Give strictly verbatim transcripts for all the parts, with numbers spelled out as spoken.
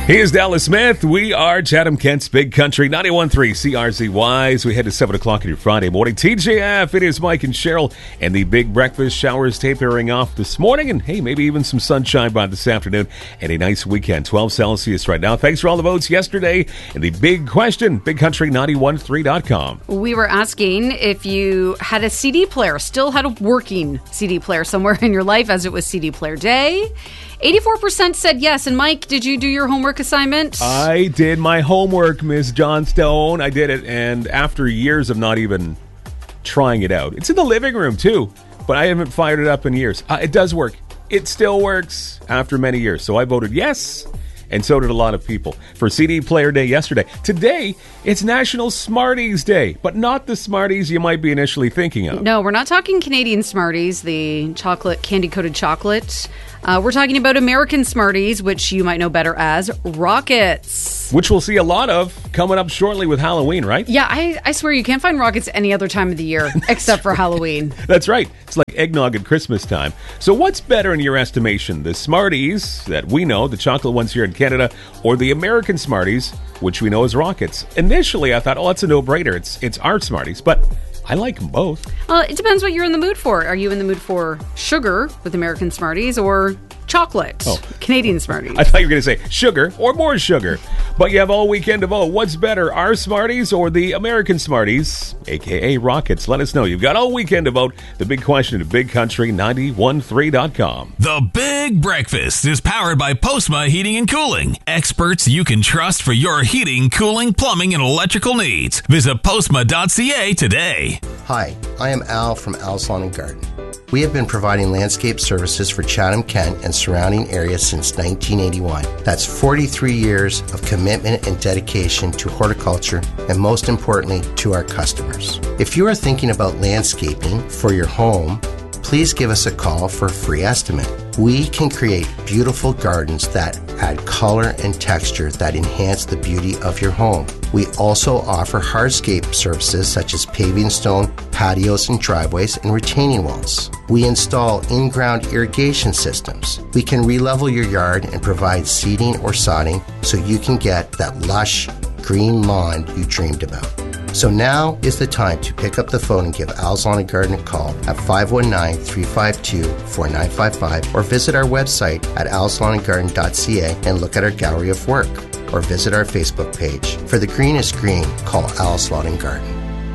Here's Dallas Smith. We are Chatham Kent's Big Country, ninety-one point three C R Z Y. As we head to seven o'clock on your Friday morning. T J F, it is Mike and Cheryl, and the big breakfast showers tapering off this morning, and hey, maybe even some sunshine by this afternoon, and a nice weekend. twelve Celsius right now. Thanks for all the votes yesterday. And the big question, big country nine one three dot com. We were asking if you had a C D player, still had a working C D player somewhere in your life as it was C D player day. eighty-four percent said yes. And Mike, did you do your homework assignment? I did my homework, Miss Johnstone. I did it, and after years of not even trying it out. It's in the living room, too, but I haven't fired it up in years. Uh, it does work. It still works after many years. So I voted yes, and so did a lot of people for C D Player Day yesterday. Today, it's National Smarties Day, but not the Smarties you might be initially thinking of. No, we're not talking Canadian Smarties, the chocolate, candy-coated chocolate. Uh, we're talking about American Smarties, which you might know better as Rockets. Which we'll see a lot of coming up shortly with Halloween, right? Yeah, I, I swear you can't find Rockets any other time of the year except for Halloween. That's right. It's like eggnog at Christmas time. So what's better in your estimation? The Smarties that we know, the chocolate ones here in Canada, or the American Smarties, which we know as Rockets? Initially, I thought, oh, that's a no-brainer. It's, it's our Smarties, but I like them both. Uh, it depends what you're in the mood for. Are you in the mood for sugar with American Smarties or chocolate, oh. Canadian Smarties? I thought you were going to say sugar or more sugar. But you have all weekend to vote. What's better, our Smarties or the American Smarties, a k a. Rockets? Let us know. You've got all weekend to vote. The big question at big country nine one three dot com. The Big Breakfast is powered by Postma Heating and Cooling. Experts you can trust for your heating, cooling, plumbing, and electrical needs. Visit postma dot c a today. Hi, I am Al from Al's Lawn and Garden. We have been providing landscape services for Chatham, Kent, and surrounding areas since nineteen eighty-one. That's forty-three years of commitment and dedication to horticulture, and most importantly, to our customers. If you are thinking about landscaping for your home, please give us a call for a free estimate. We can create beautiful gardens that add color and texture that enhance the beauty of your home. We also offer hardscape services such as paving stone, patios and driveways, and retaining walls. We install in-ground irrigation systems. We can re-level your yard and provide seeding or sodding so you can get that lush green lawn you dreamed about. So now is the time to pick up the phone and give Al's Lawn and Garden a call at five one nine, three five two, four nine five five or visit our website at als lawn and garden dot c a and look at our gallery of work or visit our Facebook page. For the greenest green, call Al's Lawn and Garden.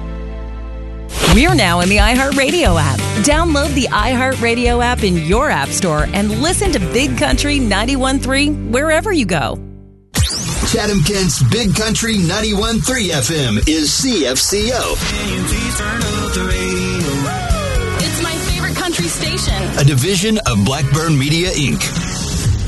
We're now in the iHeartRadio app. Download the iHeartRadio app in your app store and listen to Big Country ninety-one point three wherever you go. Chatham Kent's Big Country ninety-one point three F M is C F C O. It's my favorite country station. A division of Blackburn Media, Incorporated.